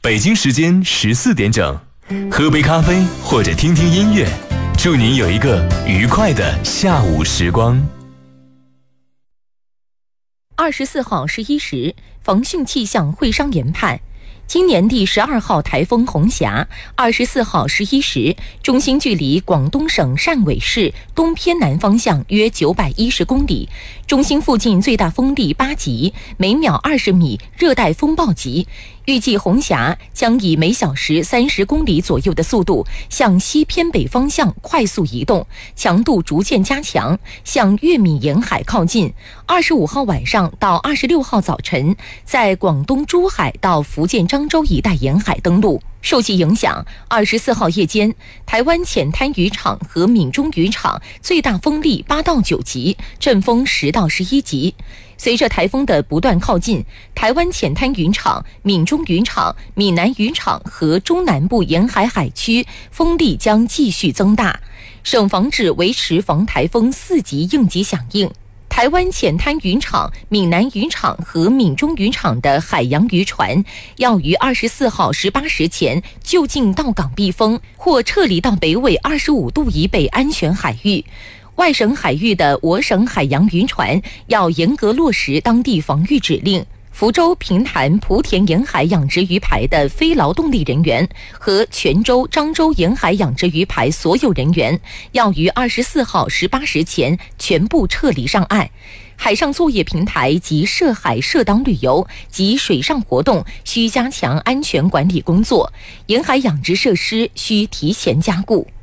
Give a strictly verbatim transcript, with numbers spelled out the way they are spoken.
北京时间十四点整，喝杯咖啡或者听听音乐，祝您有一个愉快的下午时光。 二十四号十一时，防汛气象会商研判，今年第十二号台风红霞，二十四号十一时，中心距离广东省汕尾市东偏南方向约九百一十公里，中心附近最大风力八级，每秒二十米，热带风暴级。预计红霞将以每小时三十公里左右的速度向西偏北方向快速移动，强度逐渐加强，向粤闽沿海靠近。二十五号晚上到二十六号早晨，在广东珠海到福建漳州一带沿海登陆。受其影响，二十四号夜间，台湾浅滩渔场和闽中渔场最大风力八到九级，阵风十到十一级。随着台风的不断靠近，台湾浅滩渔场、闽中渔场、闽南渔场和中南部沿海海区风力将继续增大。省防指维持防台风四级应急响应。台湾浅滩渔场、闽南渔场和闽中渔场的海洋渔船要于二十四号十八时前就近到港避风，或撤离到北纬二十五度以北安全海域。外省海域的我省海洋渔船要严格落实当地防御指令。福州、平潭、莆田沿海养殖鱼排的非劳动力人员和泉州、漳州沿海养殖鱼排所有人员要于二十四号十八时前全部撤离上岸。海上作业平台及涉海涉岛旅游及水上活动需加强安全管理工作，沿海养殖设施需提前加固。